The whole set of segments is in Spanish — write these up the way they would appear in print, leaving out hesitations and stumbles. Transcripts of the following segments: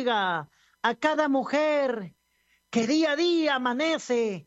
bendiga a cada mujer que día a día amanece.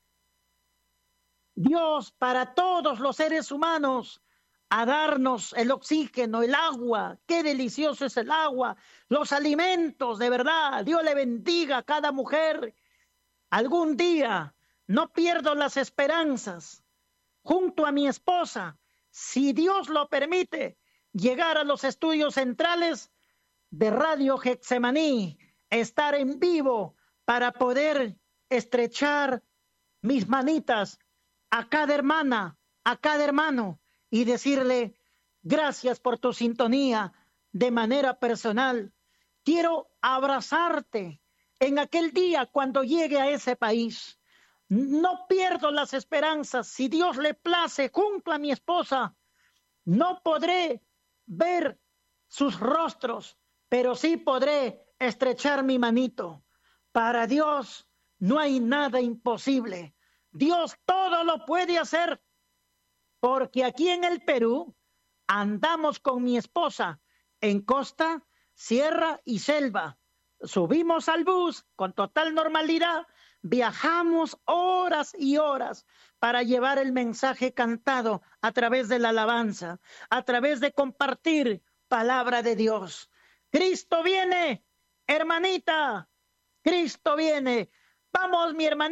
Dios, para todos los seres humanos, a darnos el oxígeno, el agua. Qué delicioso es el agua, los alimentos, de verdad. Dios le bendiga a cada mujer. Algún día, no pierdo las esperanzas, junto a mi esposa, si Dios lo permite, llegar a los estudios centrales de Radio Getsemaní, estar en vivo para poder estrechar mis manitas a cada hermana, a cada hermano y decirle gracias por tu sintonía de manera personal. Quiero abrazarte en aquel día cuando llegue a ese país. No pierdo las esperanzas. Si Dios le place, junto a mi esposa, no podré ver sus rostros, pero sí podré estrechar mi manito. Para Dios no hay nada imposible. Dios todo lo puede hacer, porque aquí en el Perú andamos con mi esposa en costa, sierra y selva. Subimos al bus con total normalidad, viajamos horas y horas para llevar el mensaje cantado a través de la alabanza, a través de compartir palabra de Dios. Cristo viene, hermanita, Cristo viene. Vamos,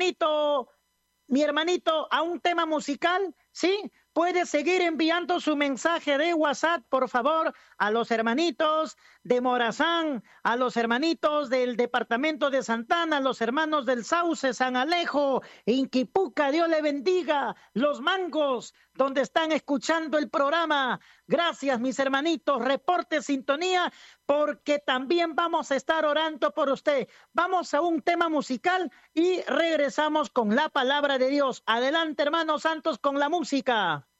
mi hermanito, a un tema musical, ¿sí? Puede seguir enviando su mensaje de WhatsApp, por favor, a los hermanitos de Morazán, a los hermanitos del departamento de Santana, a los hermanos del Sauce, San Alejo, Inquipuca, Dios le bendiga, Los Mangos, donde están escuchando el programa. Gracias, mis hermanitos, reporte sintonía, porque también vamos a estar orando por usted. Vamos a un tema musical y regresamos con la palabra de Dios. Adelante, hermanos santos, con la música.